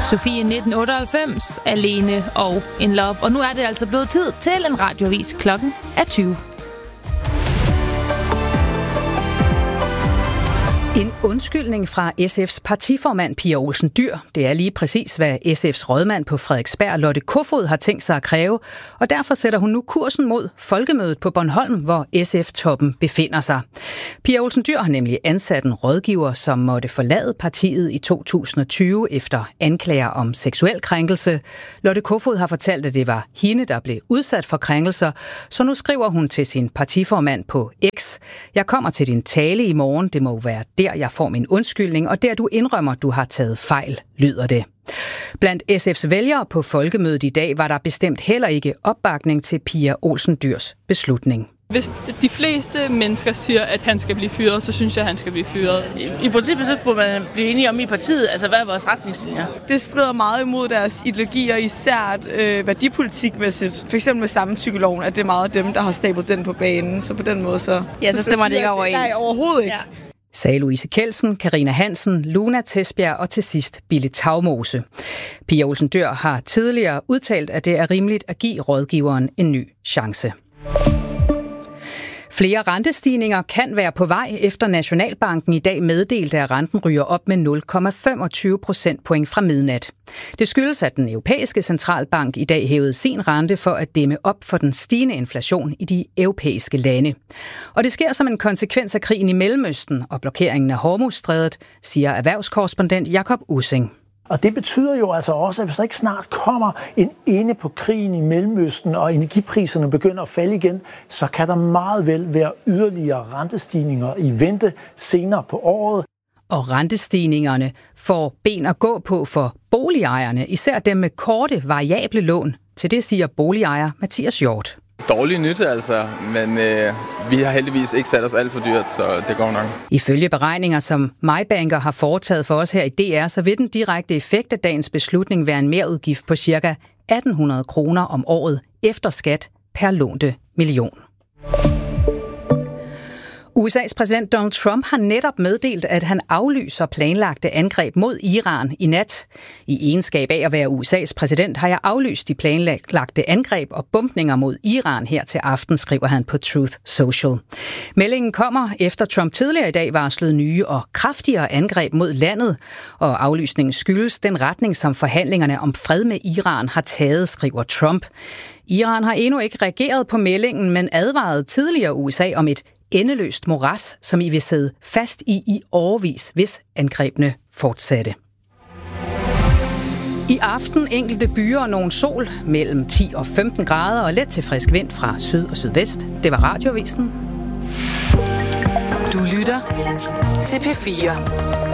Sofie 1998, Alene og In Love. Og nu er det altså blevet tid til en radioavis. Klokken er 20. En undskyldning fra SF's partiformand Pia Olsen Dyhr. Det er lige præcis, hvad SF's rådmand på Frederiksberg, Lotte Kofod, har tænkt sig at kræve. Og derfor sætter hun nu kursen mod Folkemødet på Bornholm, hvor SF-toppen befinder sig. Pia Olsen Dyhr har nemlig ansat en rådgiver, som måtte forlade partiet i 2020 efter anklager om seksuel krænkelse. Lotte Kofod har fortalt, at det var hende, der blev udsat for krænkelser. Så nu skriver hun til sin partiformand på X: "Jeg kommer til din tale i morgen. Det må være der, jeg får min undskyldning, og der du indrømmer, du har taget fejl", lyder det. Blandt SF's vælgere på Folkemødet i dag var der bestemt heller ikke opbakning til Pia Olsen Dyhrs beslutning. Hvis de fleste mennesker siger, at han skal blive fyret, så synes jeg, at han skal blive fyret. I princippet så burde man blive enige om i partiet, altså hvad er vores retningslinjer? Det strider meget imod deres ideologier, især værdipolitikmæssigt. For eksempel med samtykkeloven, at det er meget af dem, der har stablet den på banen. Så på den måde så stemmer det ikke overens. Nej, overhovedet ikke. Ja. Sagde Louise Kjeldsen, Karina Hansen, Luna Tesbjerg og til sidst Bille Tagmose. Pia Olsen Dyhr har tidligere udtalt, at det er rimeligt at give rådgiveren en ny chance. Flere rentestigninger kan være på vej, efter Nationalbanken i dag meddelte, at renten ryger op med 0,25 procentpoint fra midnat. Det skyldes, at den europæiske centralbank i dag hævede sin rente for at dæmme op for den stigende inflation i de europæiske lande. Og det sker som en konsekvens af krigen i Mellemøsten og blokeringen af Hormuzstrædet, siger erhvervskorrespondent Jakob Ussing. Og det betyder jo altså også, at hvis der ikke snart kommer en ende på krigen i Mellemøsten, og energipriserne begynder at falde igen, så kan der meget vel være yderligere rentestigninger i vente senere på året. Og rentestigningerne får ben at gå på for boligejerne, især dem med korte, variable lån. Til det siger boligejer Mathias Hjort. Dårlig nyt altså, men vi har heldigvis ikke sat os alt for dyrt, så det går nok. Ifølge beregninger, som MyBanker har foretaget for os her i DR, så vil den direkte effekt af dagens beslutning være en merudgift på ca. 1.800 kroner om året efter skat per lånte million. USA's præsident Donald Trump har netop meddelt, at han aflyser planlagte angreb mod Iran i nat. I egenskab af at være USA's præsident har jeg aflyst de planlagte angreb og bombninger mod Iran her til aften, skriver han på Truth Social. Meldingen kommer efter Trump tidligere i dag varslede nye og kraftigere angreb mod landet, og aflysningen skyldes den retning, som forhandlingerne om fred med Iran har taget, skriver Trump. Iran har endnu ikke reageret på meldingen, men advarede tidligere USA om et endeløst moras, som I vil sidde fast i årevis, hvis angrebene fortsatte. I aften enkelte byer og nogen sol mellem 10 og 15 grader og let til frisk vind fra syd og sydvest. Det var Radioavisen. Du lytter til P4.